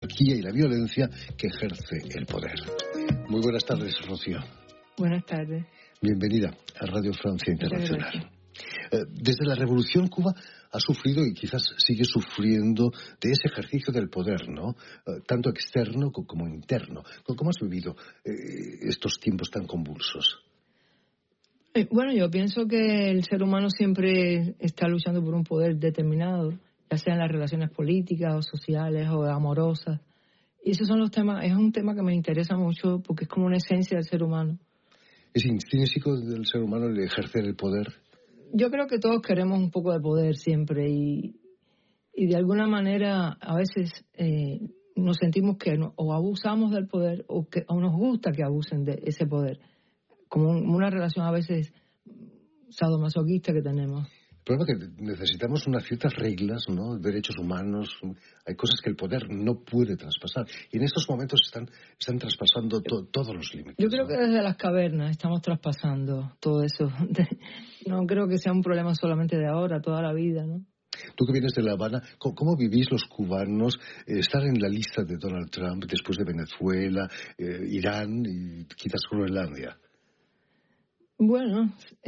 Y la violencia que ejerce el poder. Muy buenas tardes, Rocío. Buenas tardes. Bienvenida a Radio Francia Internacional. Desde la Revolución, Cuba ha sufrido y quizás sigue sufriendo de ese ejercicio del poder, ¿no? Tanto externo como interno. ¿Cómo has vivido estos tiempos tan convulsos? Bueno, yo pienso que el ser humano siempre está luchando por un poder determinado, ya sea en las relaciones políticas o sociales o amorosas. Y esos son los temas, es un tema que me interesa mucho porque es como una esencia del ser humano. ¿Es intrínseco del ser humano el ejercer el poder? Yo creo que todos queremos un poco de poder siempre y de alguna manera a veces nos sentimos que o abusamos del poder o nos gusta que abusen de ese poder, como una relación a veces sadomasoquista que tenemos. El problema es que necesitamos unas ciertas reglas, ¿no? Derechos humanos, hay cosas que el poder no puede traspasar. Y en estos momentos están traspasando todos los límites. Yo creo que desde las cavernas estamos traspasando todo eso. No creo que sea un problema solamente de ahora, toda la vida, ¿no? Tú que vienes de La Habana, ¿cómo vivís los cubanos estar en la lista de Donald Trump después de Venezuela, Irán y quizás Groenlandia? Bueno,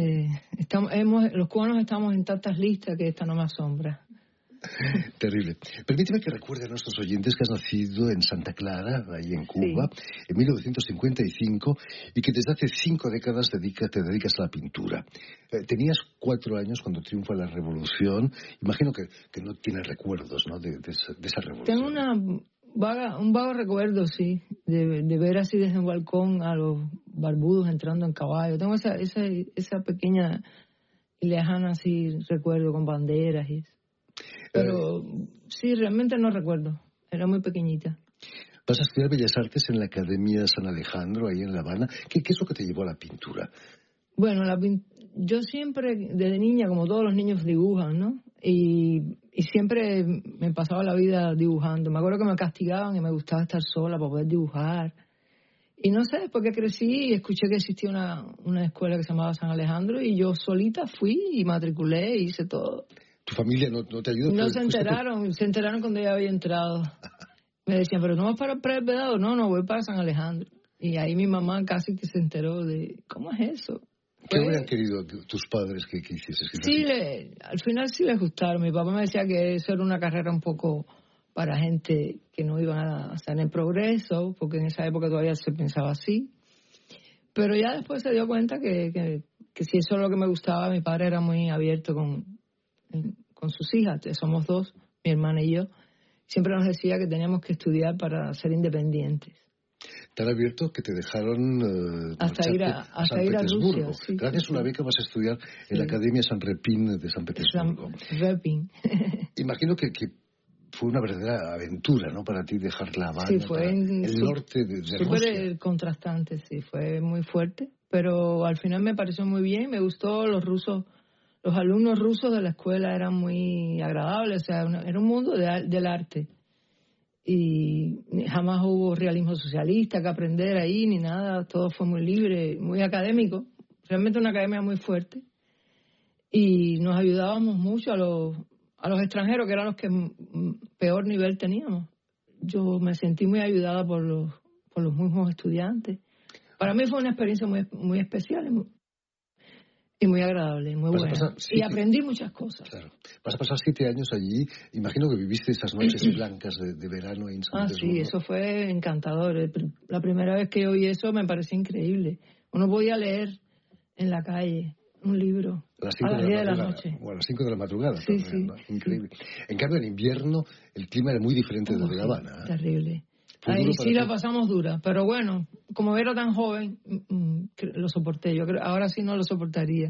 los cubanos estamos en tantas listas que esta no me asombra. Terrible. Permíteme que recuerde a nuestros oyentes que has nacido en Santa Clara, ahí en Cuba, sí, en 1955, y que desde hace 5 décadas te dedicas a la pintura. Tenías 4 años cuando triunfa la revolución. Imagino que no tienes recuerdos, ¿no?, de esa revolución. Tengo un vago recuerdo, sí, de ver así desde un balcón a los barbudos entrando en caballo. Tengo esa pequeña y lejana así recuerdo con banderas y eso. Pero sí, realmente no recuerdo. Era muy pequeñita. Vas a estudiar Bellas Artes en la Academia San Alejandro, ahí en La Habana. ¿Qué es lo que te llevó a la pintura? Bueno, yo siempre, desde niña, como todos los niños, dibujan, ¿no? Y siempre me pasaba la vida dibujando. Me acuerdo que me castigaban y me gustaba estar sola para poder dibujar. Y no sé, después que crecí, escuché que existía una escuela que se llamaba San Alejandro y yo solita fui y matriculé y hice todo. ¿Tu familia no te ayudó? No se enteraron cuando ya había entrado. Me decían, pero ¿no vas para el Vedado? No, voy para San Alejandro. Y ahí mi mamá casi que se enteró de, ¿cómo es eso? ¿Qué habrían querido tus padres que hicieses? Sí, al final sí les gustaron. Mi papá me decía que eso era una carrera un poco para gente que no iba a estar en progreso, porque en esa época todavía se pensaba así. Pero ya después se dio cuenta que si eso es lo que me gustaba, mi padre era muy abierto con sus hijas. Somos 2, mi hermana y yo. Siempre nos decía que teníamos que estudiar para ser independientes. Tan abierto que te dejaron hasta ir a San Petersburgo. Rusia, sí, Gracias a una beca vas a estudiar en la Academia San Repín de San Petersburgo. Repín. Imagino que fue una verdadera aventura, ¿no?, para ti dejar La Habana, sí, fue el norte de Rusia. Súper contrastante, sí, fue muy fuerte, pero al final me pareció muy bien, me gustó los alumnos rusos de la escuela eran muy agradables, o sea, era un mundo del arte. Y jamás hubo realismo socialista que aprender ahí, ni nada, todo fue muy libre, muy académico, realmente una academia muy fuerte. Y nos ayudábamos mucho a los extranjeros, que eran los que peor nivel teníamos. Yo me sentí muy ayudada por los mismos estudiantes. Para mí fue una experiencia muy, muy especial y muy agradable, muy buena. Y aprendí muchas cosas. Claro. Vas a pasar 7 años allí. Imagino que viviste esas noches blancas de verano en San Petersburgo. Sí, eso fue encantador. La primera vez que oí eso me pareció increíble. Uno podía leer en la calle un libro a las 5 de la noche. O a las 5 de la madrugada. Sí, también, sí, ¿no? Increíble. Sí. En cambio, en invierno el clima era muy diferente de La Habana. Terrible. Ahí sí la pasamos dura, pero bueno, como era tan joven, lo soporté. Yo creo, ahora sí no lo soportaría.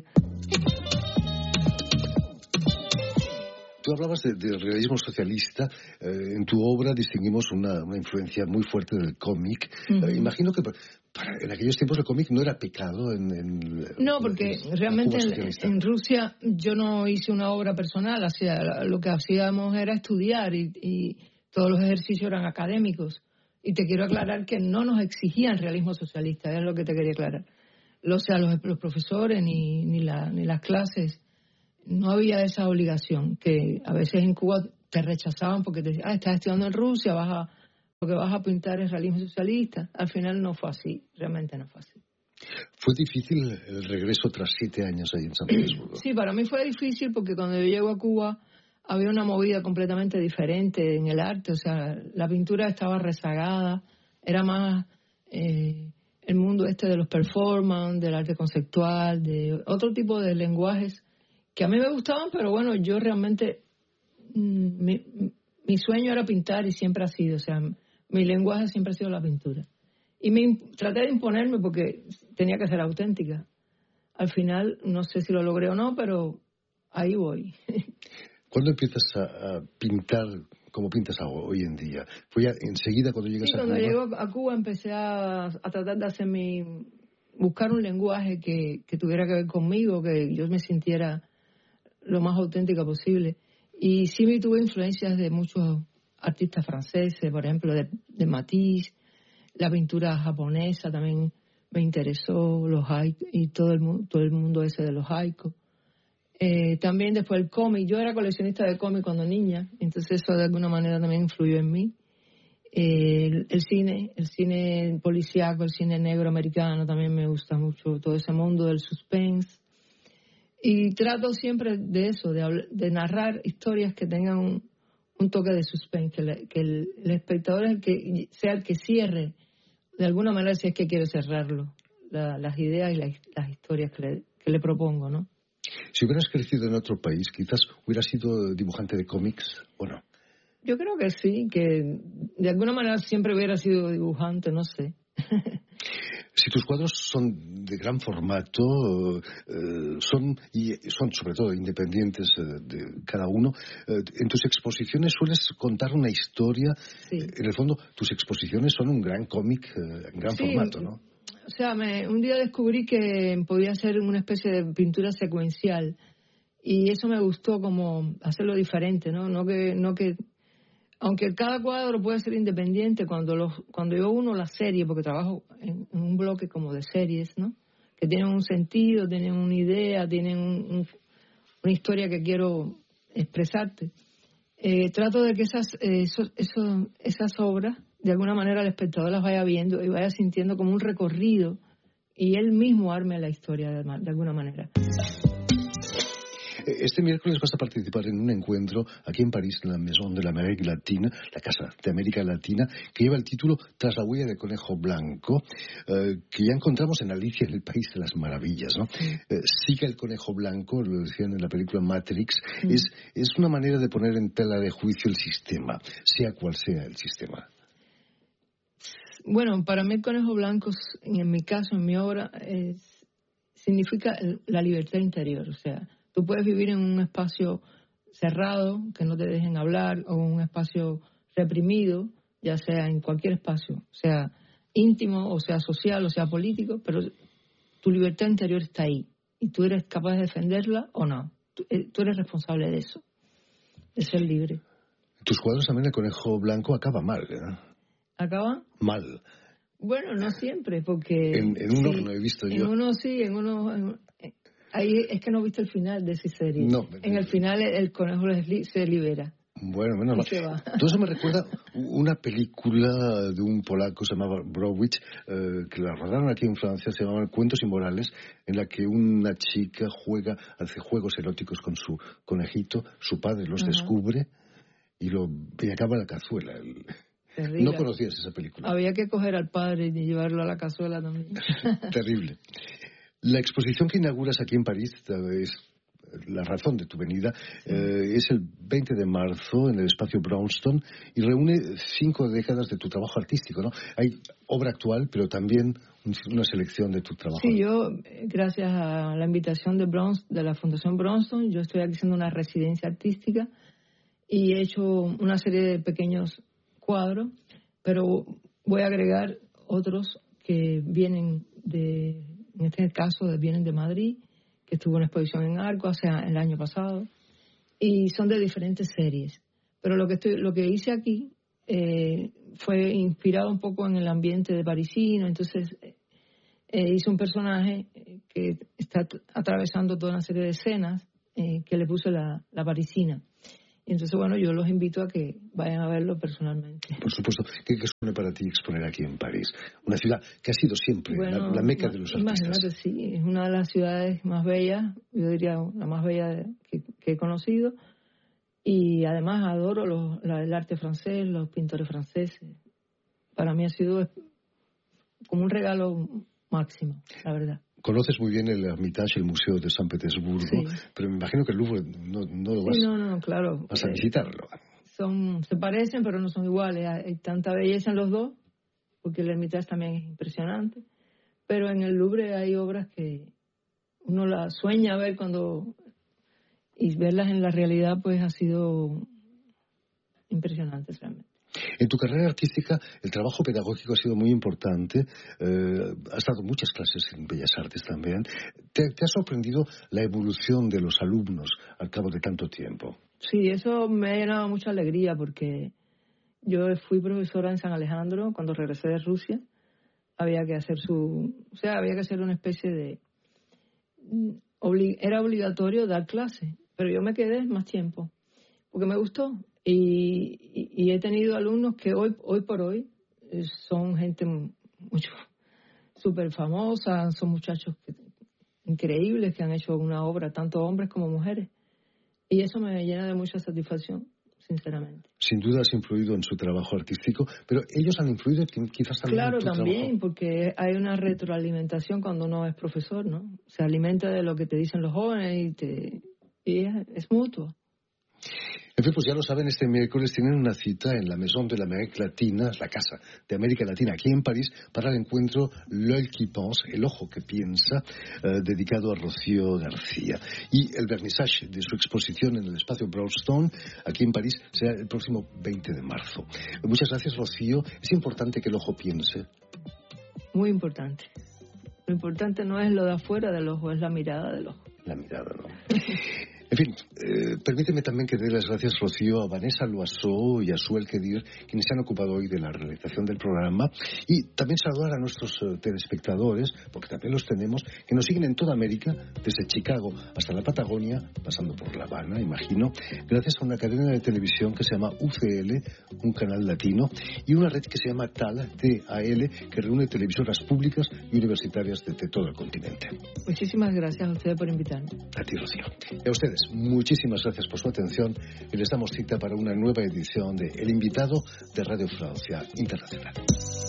Tú hablabas del realismo socialista. En tu obra distinguimos una influencia muy fuerte del cómic. Imagino que en aquellos tiempos el cómic no era pecado No, porque realmente en Rusia yo no hice una obra personal. Lo que hacíamos era estudiar y todos los ejercicios eran académicos. Y te quiero aclarar que no nos exigían realismo socialista, es lo que te quería aclarar. O sea, los profesores ni las clases, no había esa obligación, que a veces en Cuba te rechazaban porque te decían, estás estudiando en Rusia, vas lo que vas a pintar es realismo socialista. Al final no fue así, realmente no fue así. ¿Fue difícil el regreso tras 7 años ahí en San Petersburgo? Sí, para mí fue difícil porque cuando yo llego a Cuba había una movida completamente diferente en el arte. O sea, la pintura estaba rezagada, era más el mundo este de los performance, del arte conceptual, de otro tipo de lenguajes que a mí me gustaban, pero bueno, yo realmente, mi sueño era pintar y siempre ha sido, o sea, mi lenguaje siempre ha sido la pintura. Y traté de imponerme porque tenía que ser auténtica. Al final, no sé si lo logré o no, pero ahí voy. ¿Cuándo empiezas a pintar como pintas hoy en día? ¿Fue ya enseguida cuando llegas a Cuba? Sí, cuando llego a Cuba empecé a tratar de hacer buscar un lenguaje que tuviera que ver conmigo, que yo me sintiera lo más auténtica posible. Y sí me tuve influencias de muchos artistas franceses, por ejemplo, de Matisse, la pintura japonesa también me interesó, los haiku, y todo el mundo ese de los haiku. También después el cómic, yo era coleccionista de cómic cuando niña, entonces eso de alguna manera también influyó en mí. El cine policíaco, el cine negro americano también me gusta mucho, todo ese mundo del suspense. Y trato siempre de eso, de narrar historias que tengan un toque de suspense, que el espectador sea el que cierre, de alguna manera, si es que quiere cerrarlo, las ideas y las historias que le propongo, ¿no? Si hubieras crecido en otro país, quizás hubieras sido dibujante de cómics, ¿o no? Yo creo que sí, que de alguna manera siempre hubiera sido dibujante, no sé. Si tus cuadros son de gran formato, son sobre todo independientes de cada uno, en tus exposiciones sueles contar una historia. Sí. En el fondo, tus exposiciones son un gran cómic en gran formato, ¿no? O sea, un día descubrí que podía hacer una especie de pintura secuencial y eso me gustó, como hacerlo diferente, ¿no? No que aunque cada cuadro puede ser independiente, cuando yo uno la serie, porque trabajo en un bloque como de series, ¿no? Que tienen un sentido, tienen una idea, tienen una historia que quiero expresarte. Trato de que esas obras, de alguna manera el espectador las vaya viendo y vaya sintiendo como un recorrido y él mismo arme la historia de alguna manera. Este miércoles vas a participar en un encuentro aquí en París, en la Maison de l'Amérique Latine, la Casa de América Latina, que lleva el título Tras la huella de conejo blanco, que ya encontramos en Alicia en el País de las Maravillas, ¿no? Sigue el conejo blanco, lo decían en la película Matrix, es una manera de poner en tela de juicio el sistema, sea cual sea el sistema. Bueno, para mí el conejo blanco, en mi caso, en mi obra, significa la libertad interior, o sea, tú puedes vivir en un espacio cerrado, que no te dejen hablar, o un espacio reprimido, ya sea en cualquier espacio, sea íntimo, o sea social, o sea político, pero tu libertad interior está ahí. Y tú eres capaz de defenderla o no. Tú eres responsable de eso, de ser libre. Tus cuadros también, el conejo blanco acaba mal, ¿eh? ¿Acaba? Mal. Bueno, no siempre, porque... En uno no he visto yo. En uno sí, en uno... Ahí es que no viste el final de esa serie. No. En el final el conejo se libera. Bueno, menos mal. Todo eso me recuerda una película de un polaco, se llamaba Browitz, que la rodaron aquí en Francia, se llamaba Cuentos Inmorales, en la que una chica hace juegos eróticos con su conejito, su padre los descubre y acaba la cazuela. Terrible. No conocías esa película. Había que coger al padre y llevarlo a la cazuela también. Terrible. La exposición que inauguras aquí en París es la razón de tu venida. Es el 20 de marzo en el espacio Braunston y reúne 5 décadas de tu trabajo artístico, ¿no? Hay obra actual, pero también una selección de tu trabajo. Sí, yo, gracias a la invitación de la Fundación Braunston, yo estoy aquí haciendo una residencia artística y he hecho una serie de pequeños cuadros, pero voy a agregar otros que vienen en este caso vienen de Madrid, que estuvo en una exposición en Arco el año pasado, y son de diferentes series. Pero lo que hice aquí fue inspirado un poco en el ambiente de parisino, entonces hice un personaje que está atravesando toda una serie de escenas que le puse la parisina. Y entonces, bueno, yo los invito a que vayan a verlo personalmente. Por supuesto. ¿Qué supone para ti exponer aquí en París? Una ciudad que ha sido siempre la meca de los artistas. Imagínate, sí, es una de las ciudades más bellas, yo diría la más bella que he conocido. Y además adoro el arte francés, los pintores franceses. Para mí ha sido como un regalo máximo, la verdad. Conoces muy bien el Hermitage, el Museo de San Petersburgo, sí. Pero me imagino que el Louvre no lo vas, no, claro. Vas a visitarlo. Se parecen, pero no son iguales. Hay tanta belleza en los dos, porque el Hermitage también es impresionante. Pero en el Louvre hay obras que uno las sueña ver y verlas en la realidad, pues ha sido impresionante realmente. En tu carrera artística, el trabajo pedagógico ha sido muy importante. Has dado muchas clases en Bellas Artes también. ¿Te ha sorprendido la evolución de los alumnos al cabo de tanto tiempo? Sí, eso me ha llenado mucha alegría porque yo fui profesora en San Alejandro cuando regresé de Rusia. Había que hacer una especie de... Era obligatorio dar clases, pero yo me quedé más tiempo porque me gustó. Y he tenido alumnos que hoy por hoy son gente mucho súper famosa, son muchachos increíbles que han hecho una obra, tanto hombres como mujeres. Y eso me llena de mucha satisfacción, sinceramente. Sin duda has influido en su trabajo artístico, pero ellos han influido quizás también en tu trabajo. Claro, también, porque hay una retroalimentación cuando uno es profesor, ¿no? Se alimenta de lo que te dicen los jóvenes y es mutuo. En fin, pues ya lo saben, este miércoles tienen una cita en la Maison de l'Amérique Latina, la Casa de América Latina, aquí en París, para el encuentro L'Œil qui pense, el ojo que piensa, dedicado a Rocío García. Y el vernissage de su exposición en el espacio Broadstone, aquí en París, será el próximo 20 de marzo. Muchas gracias, Rocío. Es importante que el ojo piense. Muy importante. Lo importante no es lo de afuera del ojo, es la mirada del ojo. La mirada, ¿no? En fin, permíteme también que dé las gracias, Rocío, a Vanessa Loiseau y a Suel Kedir, quienes se han ocupado hoy de la realización del programa, y también saludar a nuestros telespectadores, porque también los tenemos, que nos siguen en toda América, desde Chicago hasta la Patagonia, pasando por La Habana, imagino, gracias a una cadena de televisión que se llama UCL, un canal latino, y una red que se llama TAL, T-A-L, que reúne televisoras públicas y universitarias de todo el continente. Muchísimas gracias a ustedes por invitarme. A ti, Rocío. Y a ustedes, muchísimas gracias por su atención y les damos cita para una nueva edición de El Invitado de Radio Francia Internacional.